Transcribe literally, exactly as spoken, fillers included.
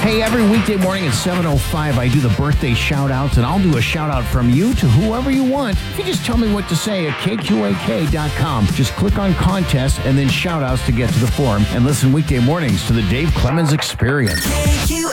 Hey, every weekday morning at seven oh five, I do the birthday shout-outs, and I'll do a shout-out from you to whoever you want. If you just tell me what to say at K Q A K dot com, just click on contest and then shout-outs to get to the forum, and listen weekday mornings to the Dave Clemens Experience.